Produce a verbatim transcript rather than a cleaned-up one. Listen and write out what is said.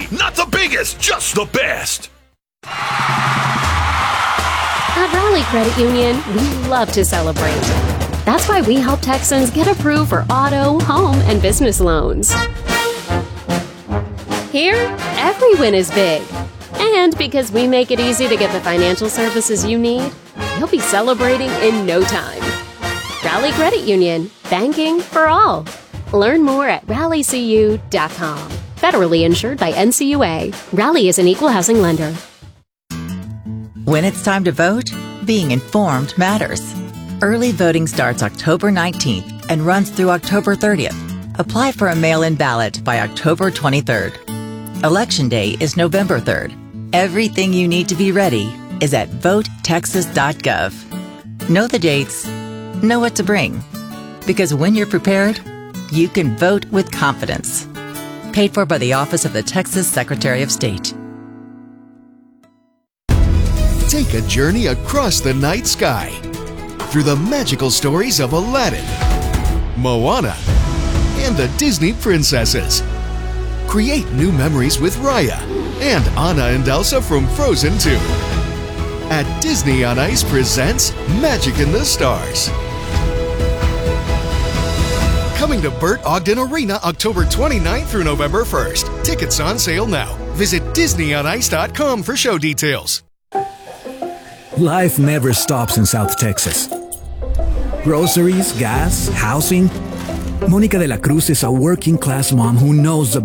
Not the biggest, just the best. At Rally Credit Union, we love to celebrate. That's why we help Texans get approved for auto, home, and business loans. Here, every win is big. And because we make it easy to get the financial services you need, you'll be celebrating in no time. Rally Credit Union, banking for all. Learn more at rally c u dot com. Federally insured by N C U A. Rally is an equal housing lender. When it's time to vote, being informed matters. Early voting starts October nineteenth and runs through October thirtieth. Apply for a mail-in ballot by October twenty-third. Election Day is November third. Everything you need to be ready is at vote texas dot gov. Know the dates, know what to bring. Because when you're prepared, you can vote with confidence. Paid for by the Office of the Texas Secretary of State. Take a journey across the night sky through the magical stories of Aladdin, Moana, and the Disney princesses. Create new memories with Raya and Anna and Elsa from Frozen two. At Disney on Ice presents Magic in the Stars. Coming to Burt Ogden Arena October twenty-ninth through November first. Tickets on sale now. Visit disney on ice dot com for show details. Life never stops in South Texas. Groceries, gas, housing. Monica de la Cruz is a working class mom who knows the